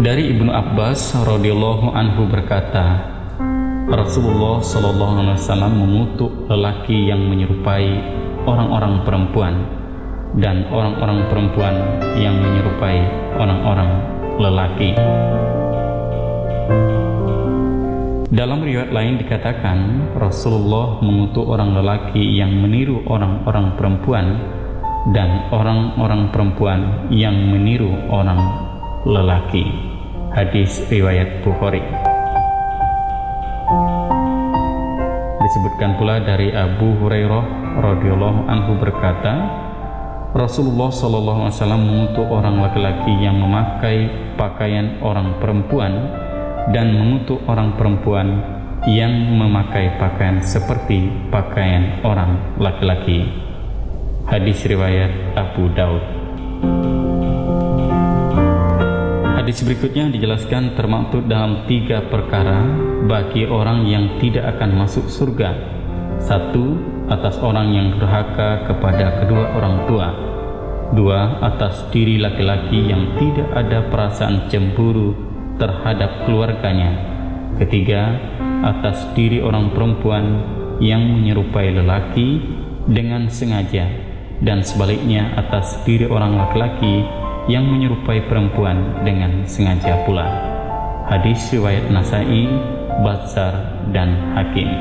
Dari Ibnu Abbas radhiyallahu anhu berkata, Rasulullah sallallahu alaihi wasallam mengutuk lelaki yang menyerupai orang-orang perempuan dan orang-orang perempuan yang menyerupai orang-orang lelaki. Dalam riwayat lain dikatakan Rasulullah mengutuk orang lelaki yang meniru orang-orang perempuan dan orang-orang perempuan yang meniru orang lelaki. Hadis riwayat Bukhari. Disebutkan pula dari Abu Hurairah radhiyallahu anhu berkata, Rasulullah sallallahu alaihi wasallam mengutuk orang laki-laki yang memakai pakaian orang perempuan dan mengutuk orang perempuan yang memakai pakaian seperti pakaian orang laki-laki. Hadis riwayat Abu Daud. Hadis berikutnya dijelaskan termaktub dalam 3 perkara bagi orang yang tidak akan masuk surga. 1. Atas orang yang durhaka kepada kedua orang tua. 2. Atas diri laki-laki yang tidak ada perasaan cemburu terhadap keluarganya. 3. Atas diri orang perempuan yang menyerupai lelaki dengan sengaja, dan sebaliknya atas diri orang laki-laki yang menyerupai perempuan dengan sengaja pula. Hadis riwayat Nasai, Bazzar, dan Hakim.